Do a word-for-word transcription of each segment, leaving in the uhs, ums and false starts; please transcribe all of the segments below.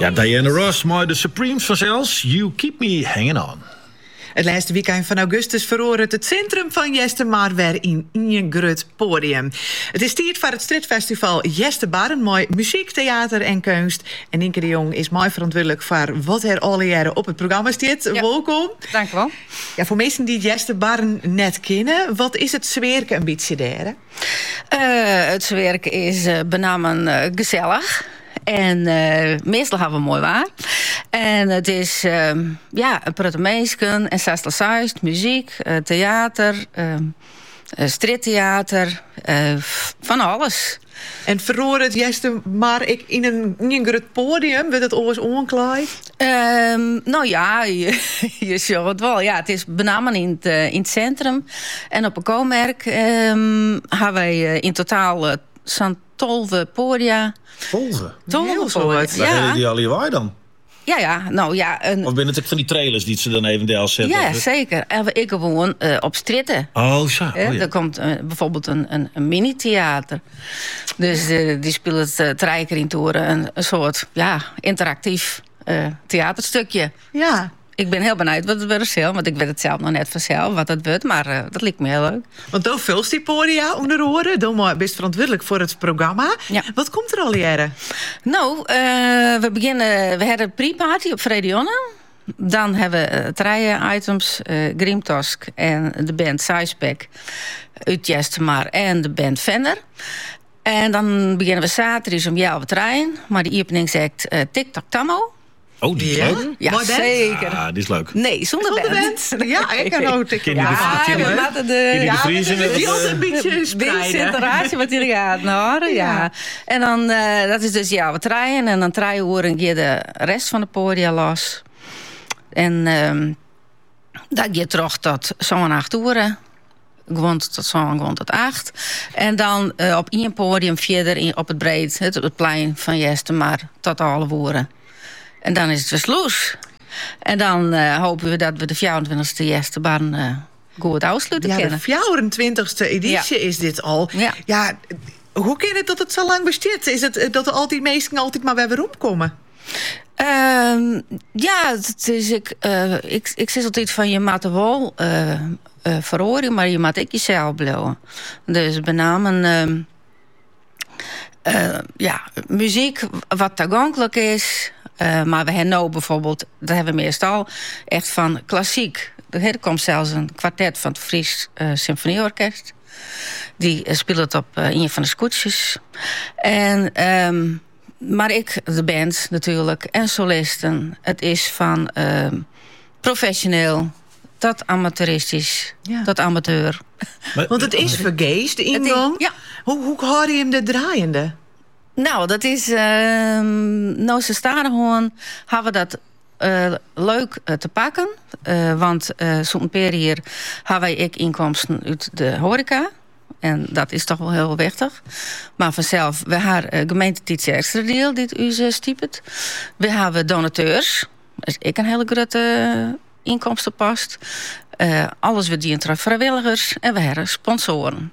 Ja, Diana Ross, maar de Supremes vanzelfs. You keep me hanging on. Het laatste weekend van augustus verhoort het centrum van Jester weer in een groot podium. Het is tijd voor het Strijdfestival Jesterbarren, mooi muziek, theater en kunst. En Inke de Jong is mooi verantwoordelijk voor wat er alle jaren op het programma staat. Ja. Welkom. Dank je wel. Ja, voor mensen die Jesterbarren net kennen, wat is het zwerken een beetje daar? Uh, het zwerken is uh, benamen uh, gezellig. En uh, meestal hebben we mooi waar. En het is uh, ja, een prachtig meisken en zestig muziek, uh, theater, uh, uh, streettheater, uh, van alles. En verhoor het juist maar ik in een, in een groot podium, werd het alles omkleid? Um, nou ja, je, je zult het wel. Ja, het is benamen in het, uh, in het centrum. En op een komerk um, hebben wij uh, in totaal uh, zo'n tolve podia. Tolve? Tolve podia, ja. Waar die al hier dan? Ja, ja, nou ja. Een... Of ben het ook van die trailers die ze dan eventueel zetten? Ja, zeker. En ik gewoon uh, op stritten. Oh, zo. Oh, ja. Er komt uh, bijvoorbeeld een, een, een mini-theater. Dus uh, die speelt het uh, Trijker in Toren. Een, een soort, ja, interactief uh, theaterstukje. Ja. Ik ben heel benieuwd wat het wordt zelf, want ik weet het zelf nog net vanzelf wat het wordt, maar uh, dat lijkt me heel leuk. Want dan vult die podia onder oren, dan best verantwoordelijk voor het programma. Ja. Wat komt er al jaren? Nou, uh, we beginnen, we hebben een pre-party op Fredionne. Dan hebben we uh, drie items, uh, Grimtosk en de band Sizepack uit Jestemar en de band Venner. En dan beginnen we zaterdag om jou trein, maar de opening zegt uh, Tic Tac Tammo. Oh, die is ja. leuk. Ja, mooi zeker. Ah, die is leuk. Nee, zonder, zonder band. band. Ja, ik kan ook tikken. Ja, Ja, we laten de... Ja, de die altijd een beetje spreiden. Centratie wat jullie gaat horen, ja. Ja. En dan, uh, dat is dus, ja, we treien en dan treien we een keer de rest van de podia los. En um, dat gaat terug tot zo'n acht uur. Gewoon tot zo'n gewoon tot acht. En dan uh, op één podium verder in, op het breed, het, het plein van Jestemar, tot alle woorden. En dan is het weer sloes. En dan uh, hopen we dat we de vierentwintigste Jesterbarren uh, goed afsluiten Ja, kunnen. de vierentwintigste editie ja. is dit al. Ja. ja, hoe kan het dat het zo lang bestaat? Is het dat er altijd mensen altijd maar weer omkomen? Uh, ja, het is, ik, uh, ik, ik zeg altijd van je maat wel uh, uh, verhoren, maar je maat ik jezelf blijven. Dus benamen uh, uh, ja, muziek wat toegankelijk is. Uh, maar we hebben nou bijvoorbeeld, dat hebben we meestal echt van klassiek. Er komt zelfs een kwartet van het Fries uh, Symfonieorkest. Die uh, speelt het op uh, een van de scootjes. En, um, maar ik, de band natuurlijk, en solisten. Het is van uh, professioneel tot amateuristisch, ja. tot amateur. Maar, want het is vergeest, de ingang. Ja. Hoe, hoe hoor je hem de draaiende? Nou, dat is... Uh, nou, ze staan gewoon... hebben we dat uh, leuk uh, te pakken. Uh, want uh, zo'n periode hebben wij ik inkomsten uit de horeca. En dat is toch wel heel wichtig. Maar vanzelf, we hebben uh, gemeentetijdse extra deel die u uh, stipet. We hebben donateurs. Dus ik een hele grote uh, inkomstenpost. Uh, alles we dienen door vrijwilligers. En we hebben sponsoren.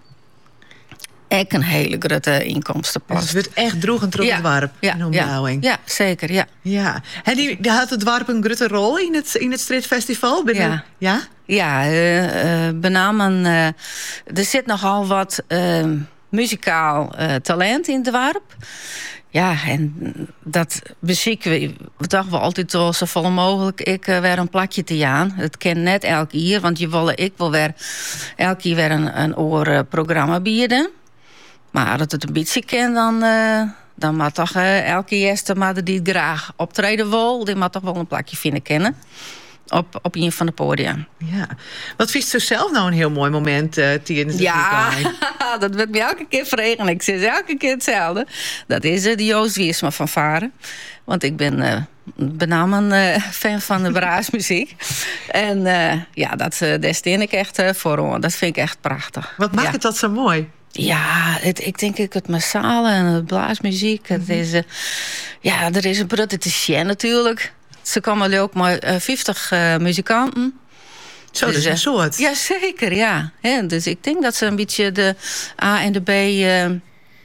Echt een hele grote inkomstenpost. Dus het wordt echt droeg en troep ja, het warp ja, in ombouwing. Ja, ja, zeker, ja. ja. En die, die had het warp een grote rol in het, in het Strijdfestival? Ja. Ja? Ja, uh, uh, benamen... Uh, er zit nogal wat uh, muzikaal uh, talent in het warp. Ja, en dat muziek, we, we dachten we altijd wel zo vol mogelijk. Ik uh, weer een plakje te aan. Het ken net elke keer, want je wil, ik wil weer elke keer weer een, een oor uh, programma bieden. Maar als het een beetje ken, dan, uh, dan mag toch uh, elke eerste maar die het graag optreden wil, die mag toch wel een plakje vinden kennen. Op, op een van de podia. Ja. Wat vindt u zelf nou een heel mooi moment uh, tijdens het Ja, dat wordt me elke keer vregen. Ik zeg elke keer hetzelfde. Dat is uh, de Joost Wiersma van Varen. Want ik ben uh, benamen uh, fan van de braasmuziek. En uh, ja, dat, uh, daar steen ik echt uh, voor. Dat vind ik echt prachtig. Wat maakt ja. het dat zo mooi? Ja, het, ik denk ik het massale en het blaasmuziek. Mm-hmm. Het is, uh, ja, er is een brutte te zien natuurlijk. Ze komen ook maar uh, vijftig uh, muzikanten. Zo, dus, dat is een soort. Ja, zeker, ja. He, dus ik denk dat ze een beetje de A en de B... Uh,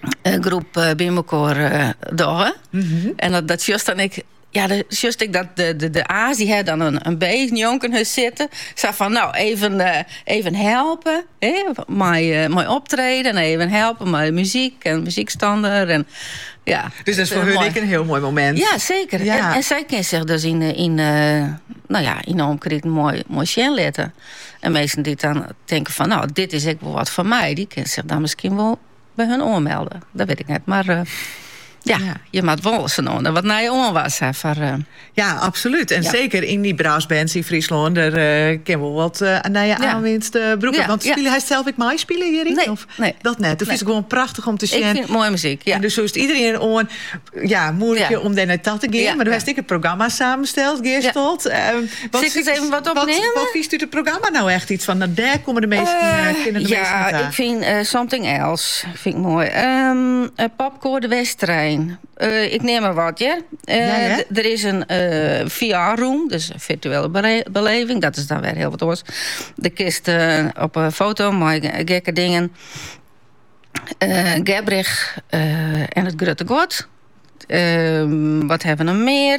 een groep uh, bij elkaar uh, dagen. Mhm. En dat, dat just dan ik... Ja, dat just ik dat de, de, de A's die had dan een, een beetje jonken zitten. Zei van, nou, even, uh, even helpen. Hè, mijn, uh, mijn optreden. En even helpen met muziek en muziekstander. En, ja, Dus dat is voor uh, hun mooi. ik een heel mooi moment. Ja, zeker. Ja. En, en zij kan zich dus in, in, uh, nou ja, in omkring mooi, mooi zien letten. En mensen die dan denken van, nou, dit is ook wel wat voor mij. Die kunnen zich dan misschien wel bij hun aanmelden. Dat weet ik niet. Maar uh, ja, Ja. je moet wel eens een wat naar je oor was. Hè, voor, uh, Ja, absoluut. En Ja. zeker in die brassbands in Friesland, daar uh, kan wel wat uh, naar je Ja. aanwinst uh, broeken. Ja, Want ja. spelen hij zelf ik mij spelen hierin? Nee, Of nee. dat net. Dat Nee. is het gewoon prachtig om te zien. ik vind het mooie muziek, ja. En dus zo is het iedereen on, ja, moeilijk Ja. om daar naar dat te gaan. Ja, Maar dan ja. heb ik het programma samengesteld, Geerstold. Ja. Um, Zal ik eens even wat opnemen? Wat vies u het programma nou echt iets van? Nou, daar komen de meeste Uh, uh, kinderen de ja, meeste ik vind uh, Something Else vind ik mooi. Um, uh, Popcorn de Westtrein. Uh, ik neem maar wat, ja. Uh, Ja, ja. d- er is een uh, V R-room, dus een virtuele bere- beleving. Dat is dan weer heel wat anders. De kist uh, op een foto, mooie gekke dingen. Uh, Gebrich uh, en het Grote God. Uh, wat hebben we nog meer?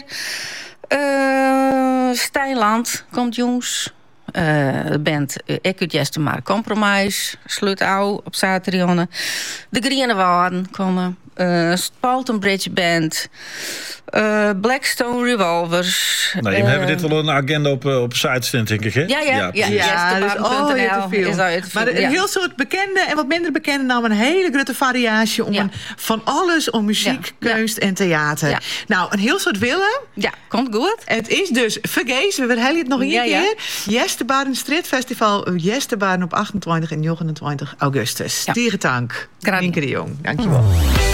Uh, Stijnland komt, jongens. Uh, de band uh, Ik uit Jeste maar Compromise. Slut Au op zaterdag. De Griene Waarden komen. Uh, Spalton Bridge Band. Uh, Blackstone Revolvers. Nou, we Uh, hebben dit wel een agenda op, uh, op site staan, denk ik, hè? Ja, ja, ja. precies. Ja, dus, oh, je te veel. Is uit te Maar veel, een ja. heel soort bekende en wat minder bekende namen. Een hele grote variatie om Ja. een, van alles om muziek, Ja. kunst en theater. Ja. Nou, een heel soort willen. Ja, komt goed. Het is dus vergees, we herhalen het nog een Ja, ja. keer. Jestebaren Street Festival, Jestebaren op achtentwintig en negenentwintig augustus. Ja. Dierentank. Graag. Nienke de Jong, dankjewel.